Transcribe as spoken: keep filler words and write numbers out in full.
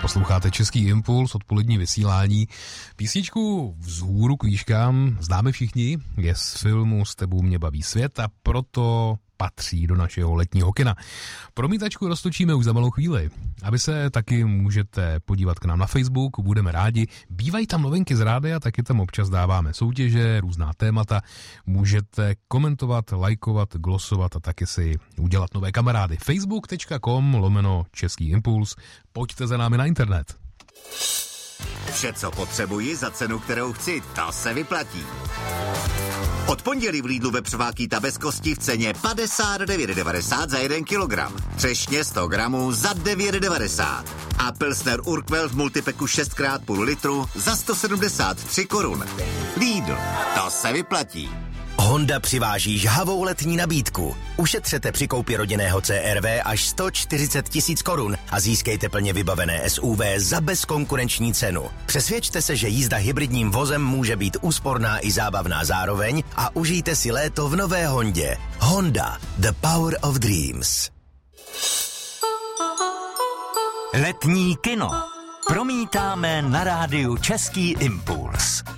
Posloucháte Český impuls, odpolední vysílání. Písničku Vzhůru k výškám známe všichni, je z filmu S tebou mě baví svět a proto patří do našeho letního kina. Promítačku roztočíme už za malou chvíli. A vy se taky můžete podívat k nám na Facebook, budeme rádi. Bývají tam novinky z rádia, taky tam občas dáváme soutěže, různá témata. Můžete komentovat, lajkovat, glosovat a taky si udělat nové kamarády. facebook tečka com lomeno Český impuls. Pojďte za námi na internet. Vše, co potřebuji za cenu, kterou chci, to se vyplatí. Od pondělí v Lidlu vepřová kýta bez kosti v ceně padesát devět devadesát za jeden kilogram. Třešně sto gramů za devět devadesát. A Pilsner Urquell v multipeku šest krát půl litru za sto sedmdesát tři korun. Lidl, to se vyplatí. Honda přiváží žhavou letní nabídku. Ušetřete při koupi rodinného C R V až sto čtyřicet tisíc korun a získejte plně vybavené S U V za bezkonkurenční cenu. Přesvědčte se, že jízda hybridním vozem může být úsporná i zábavná zároveň a užijte si léto v nové Hondě. Honda, the power of dreams. Letní kino. Promítáme na rádiu Český impuls.